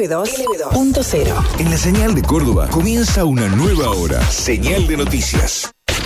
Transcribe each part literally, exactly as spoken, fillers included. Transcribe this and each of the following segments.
B dos punto cero. En la señal de Córdoba comienza una nueva hora. Señal de noticias.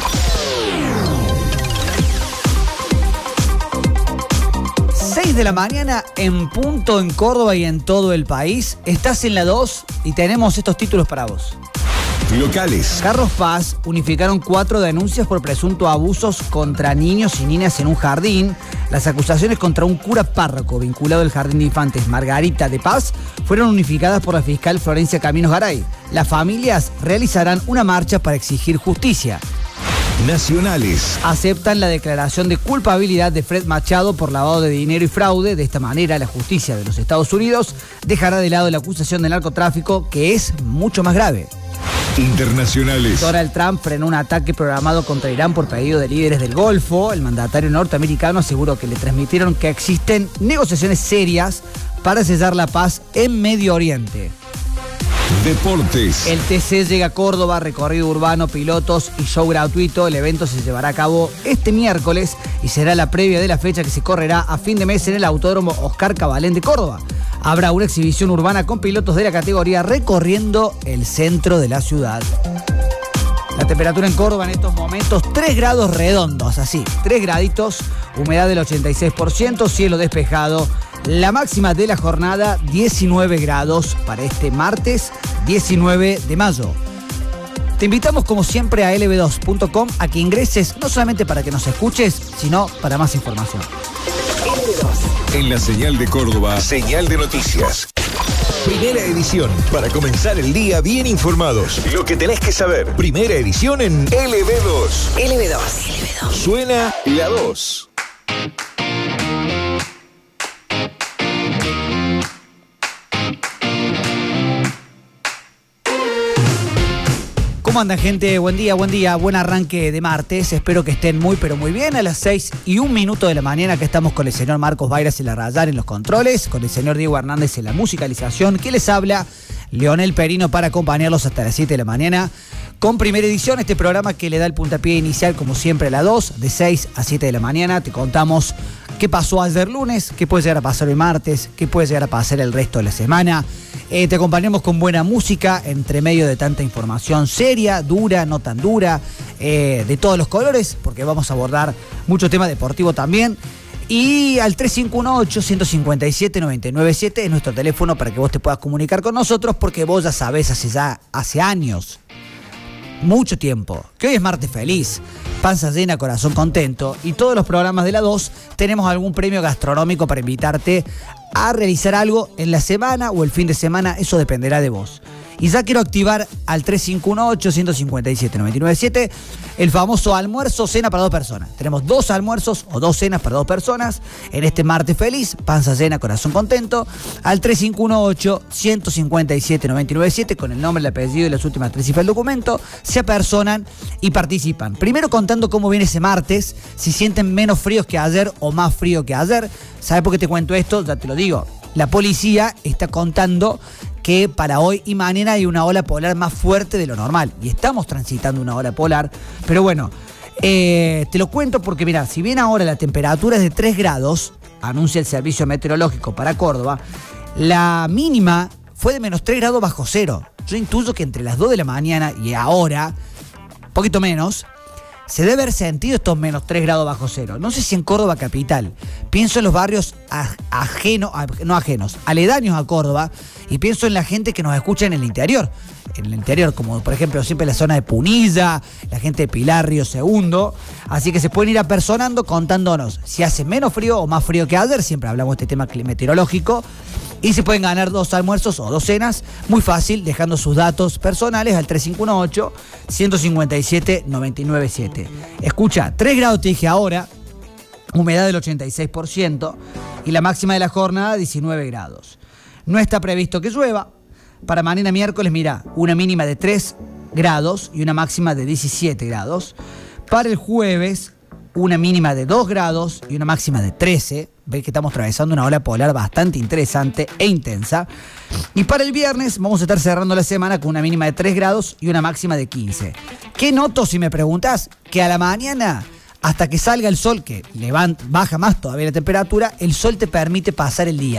seis de la mañana en punto en Córdoba y en todo el país. Estás en la dos y tenemos estos títulos para vos. Locales. Carlos Paz unificaron cuatro denuncias por presunto abusos contra niños y niñas en un jardín. Las acusaciones contra un cura párroco vinculado al Jardín de Infantes Margarita de Paz fueron unificadas por la fiscal Florencia Caminos Garay. Las familias realizarán una marcha para exigir justicia. Nacionales. Aceptan la declaración de culpabilidad de Fred Machado por lavado de dinero y fraude. De esta manera, la justicia de los Estados Unidos dejará de lado la acusación de narcotráfico, que es mucho más grave. Internacionales. Donald Trump frenó un ataque programado contra Irán por pedido de líderes del Golfo. El mandatario norteamericano aseguró que le transmitieron que existen negociaciones serias para sellar la paz en Medio Oriente. Deportes. El T C llega a Córdoba, recorrido urbano, pilotos y show gratuito. El evento se llevará a cabo este miércoles y será la previa de la fecha que se correrá a fin de mes en el Autódromo Oscar Cabalén de Córdoba. Habrá una exhibición urbana con pilotos de la categoría recorriendo el centro de la ciudad. La temperatura en Córdoba en estos momentos, tres grados redondos, así, tres graditos, humedad del ochenta y seis por ciento, cielo despejado. La máxima de la jornada, diecinueve grados para este martes, diecinueve de mayo. Te invitamos como siempre a L B dos punto com a que ingreses no solamente para que nos escuches, sino para más información. L B dos. En la señal de Córdoba, señal de noticias. Primera edición, para comenzar el día bien informados. Lo que tenés que saber. Primera edición en L B dos. L B dos. L B dos. Suena la dos. ¿Cómo andan, gente? Buen día, buen día, buen arranque de martes. Espero que estén muy, pero muy bien. A las seis y un minuto de la mañana que estamos con el señor Marcos Bairas en la Rayar en los controles, con el señor Diego Hernández en la musicalización. ¿Qué les habla? Leonel Perino para acompañarlos hasta las siete de la mañana con Primera Edición, este programa que le da el puntapié inicial como siempre a las dos, de seis a siete de la mañana. Te contamos qué pasó ayer lunes, qué puede llegar a pasar hoy martes, qué puede llegar a pasar el resto de la semana. Eh, te acompañamos con buena música entre medio de tanta información seria, dura, no tan dura, eh, de todos los colores, porque vamos a abordar mucho tema deportivo también. Y al tres cinco uno ocho, uno cinco siete, nueve nueve siete es nuestro teléfono para que vos te puedas comunicar con nosotros, porque vos ya sabés hace ya hace años, mucho tiempo, que hoy es martes feliz, panza llena, corazón contento, y todos los programas de la dos tenemos algún premio gastronómico para invitarte a realizar algo en la semana o el fin de semana, eso dependerá de vos. Y ya quiero activar al tres cinco uno ocho, uno cinco siete, nueve nueve siete el famoso almuerzo cena para dos personas. Tenemos dos almuerzos o dos cenas para dos personas en este martes feliz, panza llena, corazón contento, al tres cinco uno ocho, uno cinco siete, nueve nueve siete con el nombre, el apellido y las últimas tres cifras del documento, se apersonan y participan. Primero contando cómo viene ese martes, si sienten menos fríos que ayer o más frío que ayer. ¿Sabes por qué te cuento esto? Ya te lo digo. La policía está contando que para hoy y mañana hay una ola polar más fuerte de lo normal. Y estamos transitando una ola polar. Pero bueno, eh, te lo cuento porque, mirá, si bien ahora la temperatura es de tres grados, anuncia el Servicio Meteorológico para Córdoba, la mínima fue de menos tres grados bajo cero. Yo intuyo que entre las dos de la mañana y ahora, un poquito menos, se debe haber sentido estos menos tres grados bajo cero. No sé si en Córdoba capital. Pienso en los barrios ajenos, no ajenos, aledaños a Córdoba, y pienso en la gente que nos escucha en el interior. En el interior, como por ejemplo siempre la zona de Punilla, la gente de Pilar, Río Segundo. Así que se pueden ir apersonando contándonos si hace menos frío o más frío que ayer. Siempre hablamos de este tema meteorológico. Y se pueden ganar dos almuerzos o dos cenas, muy fácil, dejando sus datos personales al tres cinco uno ocho, uno cinco siete, nueve nueve siete. Escucha, tres grados te dije ahora, humedad del ochenta y seis por ciento y la máxima de la jornada diecinueve grados. No está previsto que llueva. Para mañana miércoles, mira, una mínima de tres grados y una máxima de diecisiete grados. Para el jueves, una mínima de dos grados y una máxima de trece. Ves que estamos atravesando una ola polar bastante interesante e intensa. Y para el viernes vamos a estar cerrando la semana con una mínima de tres grados y una máxima de quince. ¿Qué noto si me preguntas? Que a la mañana, hasta que salga el sol, que levanta, baja más todavía la temperatura, el sol te permite pasar el día.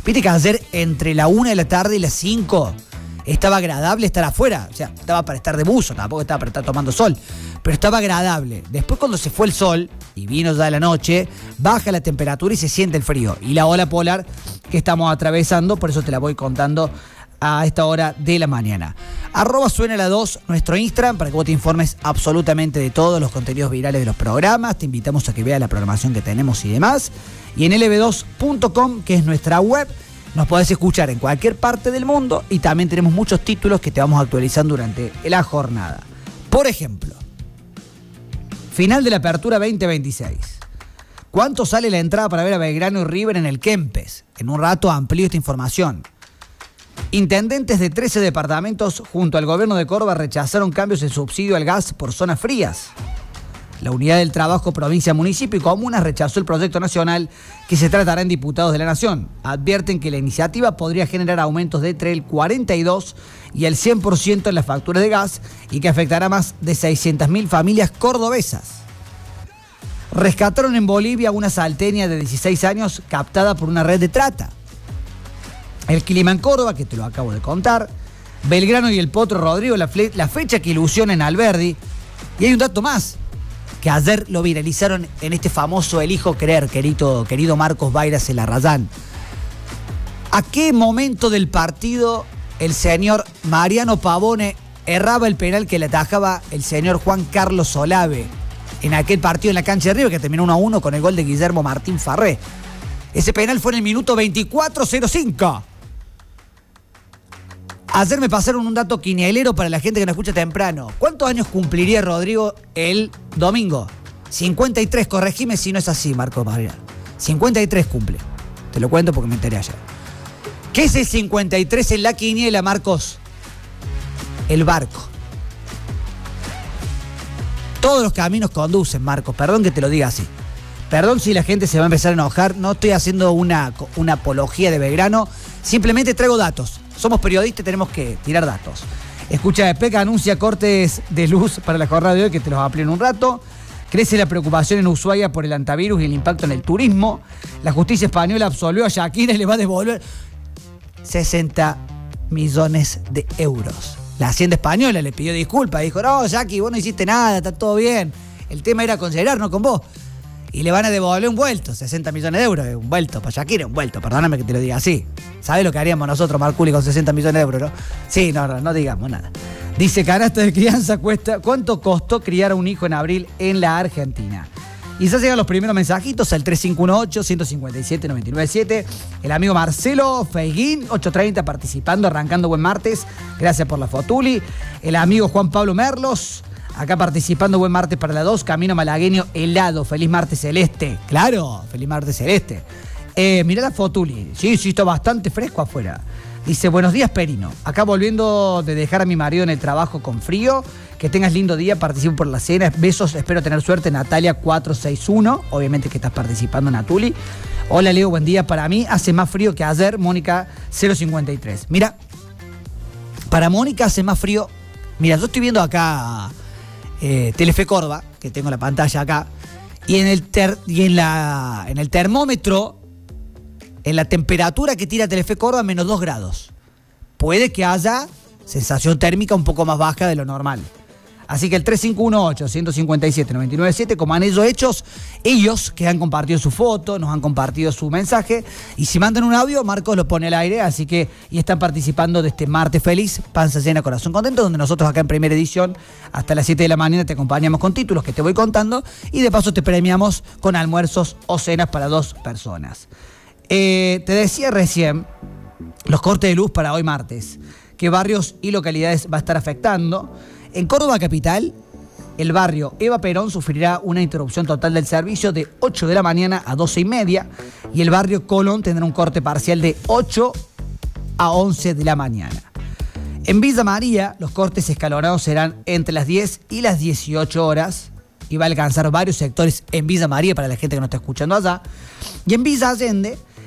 Viste que ayer entre la una de la tarde y las cinco estaba agradable estar afuera. O sea, estaba para estar de buzo, tampoco estaba para estar tomando sol. Pero estaba agradable. Después cuando se fue el sol y vino ya la noche, baja la temperatura y se siente el frío. Y la ola polar que estamos atravesando, por eso te la voy contando a esta hora de la mañana. Arroba suena la dos, nuestro Instagram, para que vos te informes absolutamente de todos los contenidos virales de los programas. Te invitamos a que veas la programación que tenemos y demás. Y en L B dos punto com, que es nuestra web, nos podés escuchar en cualquier parte del mundo y también tenemos muchos títulos que te vamos actualizando durante la jornada. Por ejemplo, final de la apertura veinte veintiséis. ¿Cuánto sale la entrada para ver a Belgrano y River en el Kempes? En un rato amplío esta información. Intendentes de trece departamentos junto al gobierno de Córdoba rechazaron cambios en subsidio al gas por zonas frías. La Unidad del Trabajo Provincia, Municipio y Comunas rechazó el proyecto nacional que se tratará en diputados de la Nación. Advierten que la iniciativa podría generar aumentos de entre el cuarenta y dos y el cien por ciento en las facturas de gas y que afectará a más de seiscientas mil familias cordobesas. Rescataron en Bolivia una salteña de dieciséis años captada por una red de trata. El clima en Córdoba, que te lo acabo de contar. Belgrano y el Potro Rodrigo, la, fle- la fecha que ilusiona en Alberdi. Y hay un dato más, que ayer lo viralizaron en este famoso Elijo Creer, querido, querido Marcos Bayras en Larrayán. ¿A qué momento del partido el señor Mariano Pavone erraba el penal que le atajaba el señor Juan Carlos Solave en aquel partido en la cancha de River que terminó uno a uno con el gol de Guillermo Martín Farré? Ese penal fue en el minuto veinticuatro cero cinco. Ayer me pasaron un dato quinielero para la gente que nos escucha temprano. ¿Cuántos años cumpliría Rodrigo el domingo? cincuenta y tres, corregime si no es así, Marco María. cincuenta y tres cumple. Te lo cuento porque me enteré ayer. ¿Qué es el cincuenta y tres en la quiniela, Marcos? El barco. Todos los caminos conducen, Marcos. Perdón que te lo diga así. Perdón si la gente se va a empezar a enojar. No estoy haciendo una, una apología de Belgrano. Simplemente traigo datos. Somos periodistas, tenemos que tirar datos. Escucha, Peca anuncia cortes de luz para la jornada de hoy, que te los amplío en un rato. Crece la preocupación en Ushuaia por el antivirus y el impacto en el turismo. La justicia española absolvió a Shakira y le va a devolver sesenta millones de euros. La Hacienda española le pidió disculpas. Dijo, no, Jackie, vos no hiciste nada, está todo bien. El tema era considerar, no con vos. Y le van a devolver un vuelto, sesenta millones de euros. Un vuelto para Shakira, un vuelto. Perdóname que te lo diga así. ¿Sabés lo que haríamos nosotros, Marculi, con sesenta millones de euros, no? Sí, no, no, no digamos nada. Dice, canasta de crianza cuesta... ¿Cuánto costó criar a un hijo en abril en la Argentina? Y ya llegan los primeros mensajitos al tres cinco uno ocho, uno cinco siete, nueve nueve siete. El amigo Marcelo Feiguín, ocho treinta, participando, arrancando buen martes. Gracias por la fotuli. El amigo Juan Pablo Merlos, acá participando, buen martes para la dos. Camino malagueño helado, feliz martes celeste. Claro, feliz martes celeste. Eh, mirá la fotuli. Sí, sí, está bastante fresco afuera. Dice, buenos días, Perino. Acá volviendo de dejar a mi marido en el trabajo con frío. Que tengas lindo día, participo por la cena. Besos, espero tener suerte. Natalia cuatro seis uno. Obviamente que estás participando, Natuli. Hola, Leo, buen día. Para mí hace más frío que ayer. Mónica cero cincuenta y tres. Mira, para Mónica hace más frío. Mira, yo estoy viendo acá eh, Telefe Córdoba, que tengo la pantalla acá. Y en el, ter, y en la, en el termómetro, en la temperatura que tira Telefe Córdoba, menos dos grados. Puede que haya sensación térmica un poco más baja de lo normal. Así que el tres cinco uno ocho, uno cinco siete, nueve nueve siete, como han ellos hechos, ellos que han compartido su foto, nos han compartido su mensaje, y si mandan un audio, Marcos lo pone al aire, así que, y están participando de este martes feliz, panza llena, corazón contento, donde nosotros acá en Primera Edición, hasta las siete de la mañana, te acompañamos con títulos que te voy contando, y de paso te premiamos con almuerzos o cenas para dos personas. Eh, te decía recién, los cortes de luz para hoy martes, qué barrios y localidades va a estar afectando. En Córdoba capital, el barrio Eva Perón sufrirá una interrupción total del servicio de ocho de la mañana a doce y media y el barrio Colón tendrá un corte parcial de ocho a once de la mañana. En Villa María, los cortes escalonados serán entre las diez y las dieciocho horas y va a alcanzar varios sectores en Villa María para la gente que no está escuchando allá. Y en Villa Allende,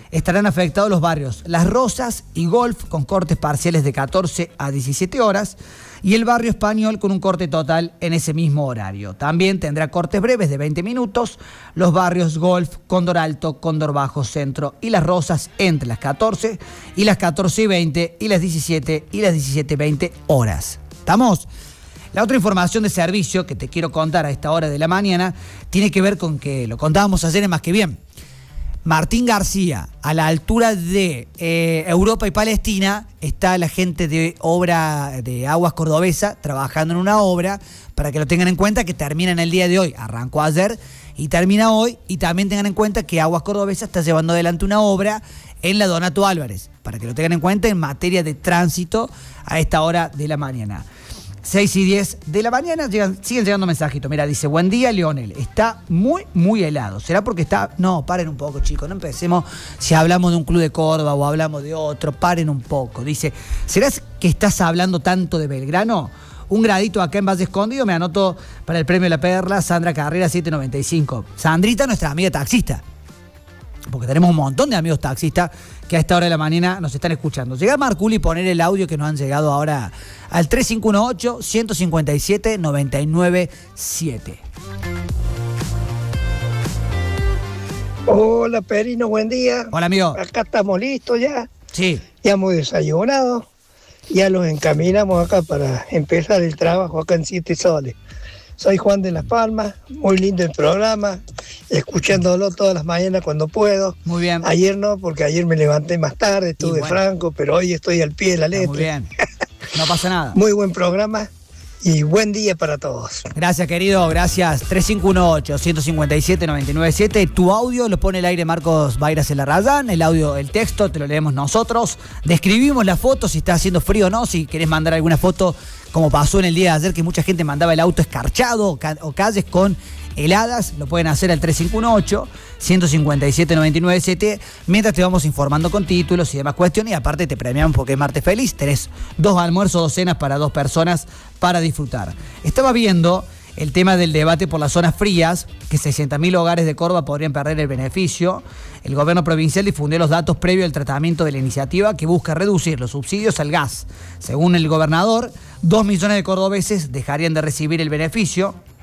estarán afectados los barrios Las Rosas y Golf, con cortes parciales de catorce a diecisiete horas, y el barrio Español con un corte total en ese mismo horario. También tendrá cortes breves de veinte minutos los barrios Golf, Cóndor Alto, Cóndor Bajo, Centro y Las Rosas entre las catorce y las catorce y veinte y las diecisiete y las diecisiete y veinte horas. ¿Estamos? La otra información de servicio que te quiero contar a esta hora de la mañana tiene que ver con que lo contábamos ayer en Más que Bien. Martín García, a la altura de eh, Europa y Palestina, está la gente de obra de Aguas Cordobesa trabajando en una obra, para que lo tengan en cuenta, que termina en el día de hoy. Arrancó ayer y termina hoy, y también tengan en cuenta que Aguas Cordobesa está llevando adelante una obra en la Donato Álvarez, para que lo tengan en cuenta en materia de tránsito a esta hora de la mañana. seis y diez de la mañana, llegan, siguen llegando mensajitos. Mira, dice, buen día, Leonel. Está muy, muy helado. ¿Será porque está...? No, paren un poco, chicos. No empecemos si hablamos de un club de Córdoba o hablamos de otro. Paren un poco. Dice, ¿será que estás hablando tanto de Belgrano? Un gradito acá en Valle Escondido. Me anoto para el premio La Perla. Sandra Carrera, siete noventa y cinco. Sandrita, nuestra amiga taxista. Porque tenemos un montón de amigos taxistas que a esta hora de la mañana nos están escuchando. Llega a Marculi y poner el audio que nos han llegado ahora al tres cinco uno ocho, uno cinco siete, nueve nueve siete. Hola, Perino, buen día. Hola, amigo. Acá estamos listos ya. Sí. Ya hemos desayunado. Ya los encaminamos acá para empezar el trabajo acá en Siete Soles. Soy Juan de Las Palmas, muy lindo el programa, escuchándolo todas las mañanas cuando puedo. Muy bien. Ayer no, porque ayer me levanté más tarde, estuve bueno. franco, pero hoy estoy al pie de la letra. Muy bien, no pasa nada. Muy buen programa y buen día para todos. Gracias, querido, gracias. tres cinco uno ocho, uno cinco siete, nueve nueve siete. Tu audio lo pone el aire Marcos Bairas en la Razán, el audio, el texto, te lo leemos nosotros. Describimos la foto, si está haciendo frío o no, si querés mandar alguna foto, como pasó en el día de ayer, que mucha gente mandaba el auto escarchado o calles con heladas, lo pueden hacer al tres cinco uno ocho, uno cinco siete, nueve nueve siete, mientras te vamos informando con títulos y demás cuestiones, y aparte te premiamos porque es martes feliz, tenés dos almuerzos, dos cenas para dos personas para disfrutar. Estaba viendo el tema del debate por las zonas frías, que seiscientos mil hogares de Córdoba podrían perder el beneficio. El gobierno provincial difundió los datos previos al tratamiento de la iniciativa, que busca reducir los subsidios al gas. Según el gobernador, dos millones de cordobeses dejarían de recibir el beneficio.